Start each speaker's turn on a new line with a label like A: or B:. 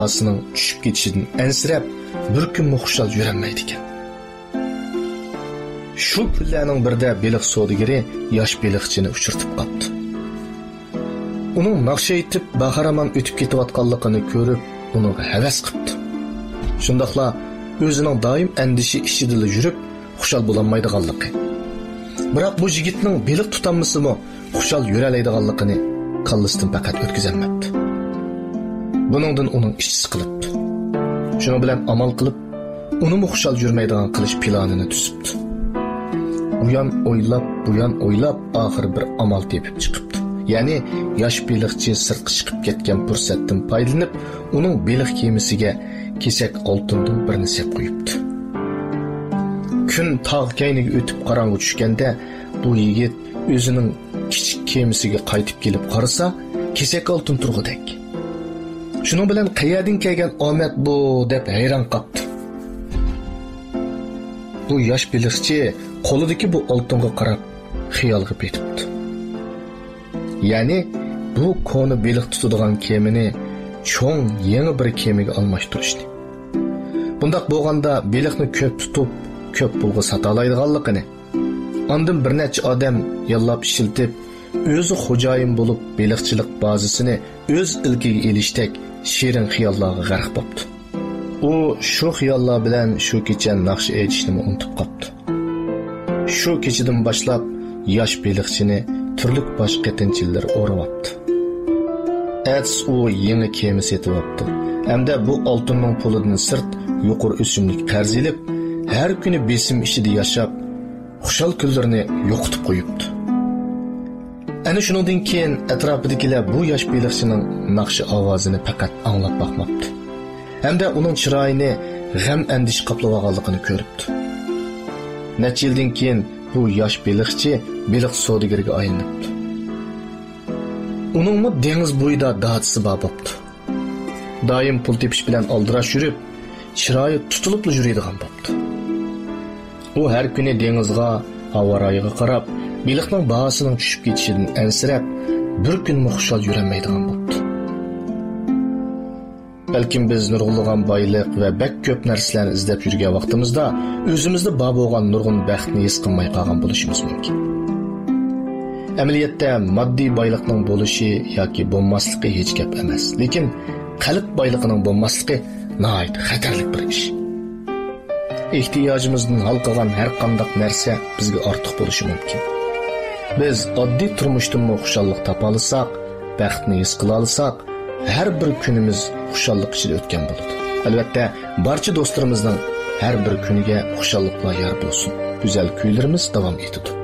A: asının tushib ketishidan ansirab bir kunmi xushal yurolmaydi ekan. Shu kunlarning birida beliq savdogari yosh beliqchini uchirtib qopti. Uning naqsha aytib baharaman o'tib ketayotganligini ko'rib, uni havas qildi. Shundaqla o'zining doim andishi ichida yurib, xushal bo'lolmaydiganligi. Biroq bu yigitning beliq tutanmasimi xushal yuralaydiganligini kallasidan faqat o'tkazolmabdi. Buningdan uning ichi siqilibdi. Shuni bilan amal qilib, uni xushal yurmaydigan qilish planini tuzibdi. Bu yan o'ylab, oxir bir amal tepib chiqibdi. Ya'ni yosh beliqchi sirtqa chiqib ketgan fursatdan foydalanib, uning beliq kemasiga kesak oltindan birini sep qo'yibdi. Kun tog' kayniga o'tib qorong'i tushganda, bu yigit o'zining kichik kemasiga qaytib kelib qarasa, kesak oltin turg'udek. Shuning bilan qayerdan kelgan omad bu deb hayron qoldi. Bu yosh beliqchi qo'lidagi bu oltinga qarab xiyolga petibdi. Ya'ni bu koni beliq tutadigan kemini cho'ng yangi bir kemiga almashtirishdi. Bundaq bo'lganda beliqni ko'p tutib, ko'p pulga sota oladiganligini, ondan bir necha odam yollab ishiltib, o'zi xo'jayin bo'lib beliqchilik bazasini o'z ilkiga elishdek shirin xiyollarga g'arq bo'ldi. U shu xiyollar bilan shu kecha naqsh aytishni unutib qoldi. Shu kechadan boshlab yosh beliqchini turli bosh qatinchilar o'rayapti. Ats u yangi kema setib olibdi. Hamda bu oltinning pulidan sirt yuqori o'simlik qarz elib, har kuni besim ichida yashab, xushal kunlarini yo'qotib qo'yibdi. Ana shundan keyin atrofidagilar bu yosh beliqchining naqshi ovozini faqat anglab boqmabdi. Hamda uning chiroyini g'am andish qoplaganligini ko'ribdi. Necha yildan keyin bu yosh beliqchi beliq savdogariga aylanibdi. Uningmi dengiz bo'yida da'atisi bor bo'libdi. Doim pul tepish bilan aldirash yurib, chiroyi tutilib yuradigan bo'libdi. U har kuni dengizga, havorayiga qarab, beliqning bahosining tushib ketishidan ansirab, bir kunmi xushal yurolmaydigan bo'libdi. Balkim biz nurg'ulg'an boylik va bak ko'p narsalarni izlab yurgan vaqtimizda o'zimizda bor bo'lgan nurg'un baxtni his qilmay qolgan bo'lishimiz mumkin. Amaliyotda moddiy boylikning bo'lishi yoki bo'lmasligi hech gap emas, lekin qalb boyligining bo'lmasligi nihoyat xatarli bir ish. Ehtiyojimizdan hal qilgan har qanday narsa bizga ortiq bo'lishi mumkin. Biz oddiy turmushdan xushallik topa olsak, baxtni his qila olsak, har bir kunimiz xushallik ichida o'tgan bo'ladi. Albatta, barcha do'stlarimizning har bir kuniga xushalliklar yor bo'lsin. Go'zal kuylarimiz davom etadi.